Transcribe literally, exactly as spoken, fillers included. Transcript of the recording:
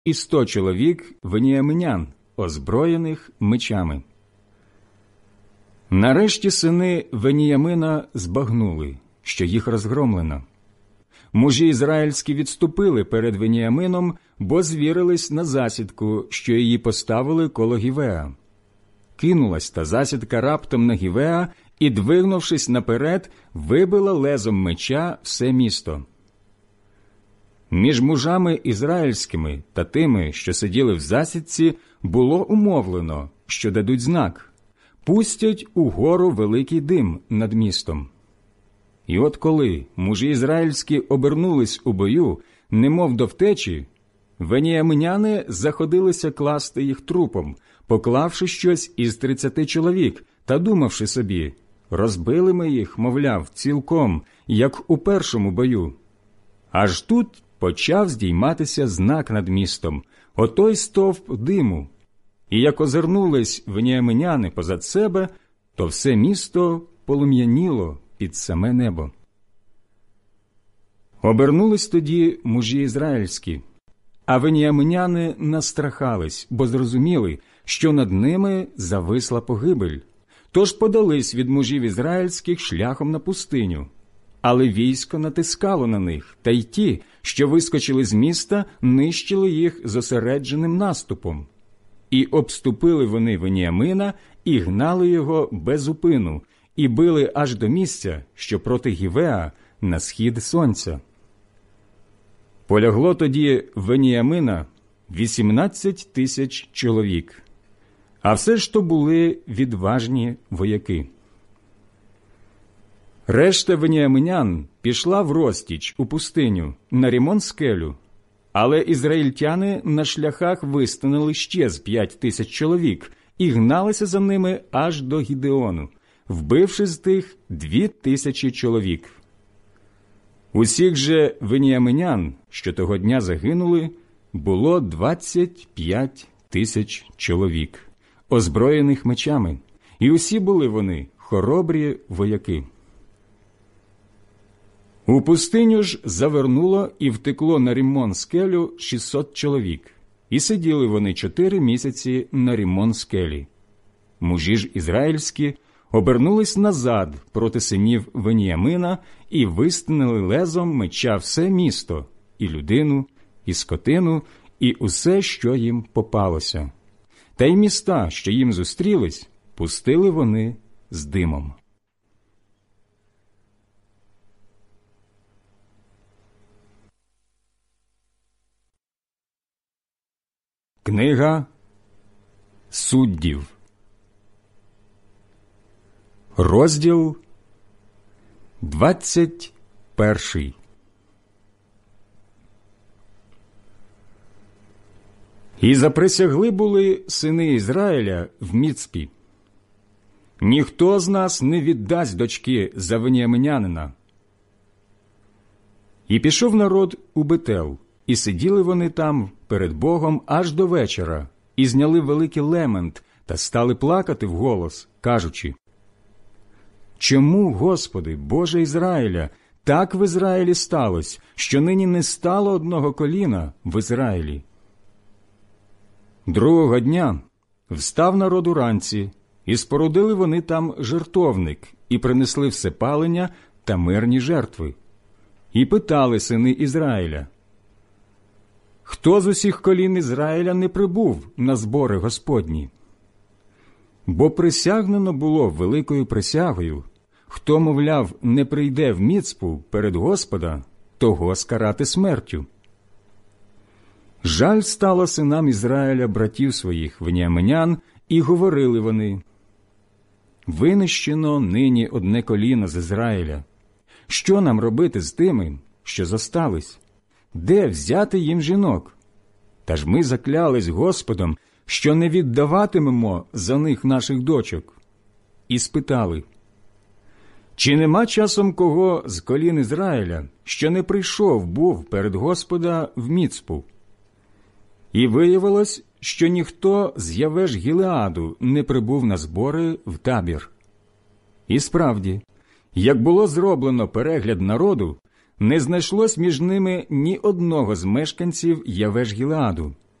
і сто чоловік веніаминян, озброєних мечами. Нарешті сини Веніямина збагнули, що їх розгромлено. Мужі ізраїльські відступили перед Веніямином, бо звірились на засідку, що її поставили коло Гівеа. Кинулась та засідка раптом на Гівеа і, двигнувшись наперед, вибила лезом меча все місто. Між мужами ізраїльськими та тими, що сиділи в засідці, було умовлено, що дадуть знак – пустять угору великий дим над містом. І от коли мужі ізраїльські обернулись у бою, немов до втечі, веніаминяни заходилися класти їх трупом, поклавши щось із тридцяти чоловік та думавши собі, розбили ми їх, мовляв, цілком, як у першому бою. Аж тут почав здійматися знак над містом, отой стовп диму. І як озирнулись веніаминяни позад себе, то все місто полум'яніло під саме небо. Обернулись тоді мужі ізраїльські, а веніаминяни настрахались, бо зрозуміли, що над ними зависла погибель. Тож подались від мужів ізраїльських шляхом на пустиню. Але військо натискало на них, та й ті, що вискочили з міста, нищили їх зосередженим наступом. І обступили вони Веніамина і гнали його без упину, і били аж до місця, що проти Гівеа на схід сонця. Полягло тоді Веніамина вісімнадцять тисяч чоловік, а все ж то були відважні вояки. Решта веніаминян пішла в розтіч у пустиню на Рімон-скелю, але ізраїльтяни на шляхах вистанили ще з п'ять тисяч чоловік і гналися за ними аж до Гідеону, вбивши з тих дві тисячі чоловік. Усіх же веніаминян, що того дня загинули, було двадцять п'ять тисяч чоловік, озброєних мечами, і усі були вони хоробрі вояки. У пустиню ж завернуло і втекло на Рімон-скелю шістсот чоловік, і сиділи вони чотири місяці на Рімон-скелі. Мужі ж ізраїльські обернулись назад проти синів Веніамина і вистинили лезом меча все місто, і людину, і скотину, і усе, що їм попалося. Та й міста, що їм зустрілись, пустили вони з димом. Книга Суддів, розділ двадцять перший. І заприсягли були сини Ізраїля в Міцпі: ніхто з нас не віддасть дочки за веніаминянина. І пішов народ у Бетел, і сиділи вони там перед Богом аж до вечора, і зняли великий лемент, та стали плакати вголос, кажучи: «Чому, Господи, Боже Ізраїля, так в Ізраїлі сталося, що нині не стало одного коліна в Ізраїлі?» Другого дня встав народ уранці, і спорудили вони там жертовник, і принесли всепалення та мирні жертви. І питали сини Ізраїля: «Хто з усіх колін Ізраїля не прибув на збори Господні?» Бо присягнено було великою присягою: хто, мовляв, не прийде в Міцпу перед Господа, того скарати смертю. Жаль стало синам Ізраїля братів своїх веніаминян, і говорили вони: «Винищено нині одне коліно з Ізраїля. Що нам робити з тими, що зостались? Де взяти їм жінок? Та ж ми заклялись Господом, що не віддаватимемо за них наших дочок». І спитали: «Чи нема часом кого з колін Ізраїля, що не прийшов був перед Господа в Міцпу?» І виявилось, що ніхто з Явеш Гілеаду не прибув на збори в табір. І справді, як було зроблено перегляд народу, не знайшлось між ними ні одного з мешканців Явеш Гілеаду.